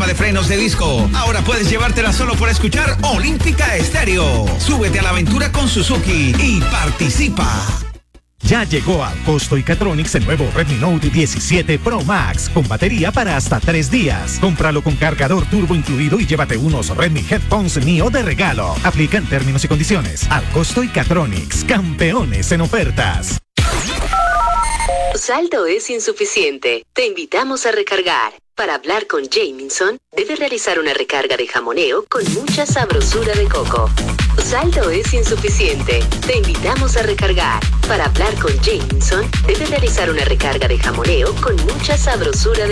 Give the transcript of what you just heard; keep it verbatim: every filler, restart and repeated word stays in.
de frenos de disco. Ahora puedes llevártela solo por escuchar Olímpica Estéreo. Súbete a la aventura con Suzuki y participa. Ya llegó a Costo y Catronics el nuevo Redmi Note diecisiete Pro Max con batería para hasta tres días. Cómpralo con cargador turbo incluido y llévate unos Redmi Headphones Neo de regalo. Aplican términos y condiciones. Al Costo y Catronics, campeones en ofertas. Saldo es insuficiente. Te invitamos a recargar. Para hablar con Jamieson, debe realizar una recarga de jamoneo con mucha sabrosura de coco. Saldo es insuficiente. Te invitamos a recargar. Para hablar con Jamieson, debe realizar una recarga de jamoneo con mucha sabrosura de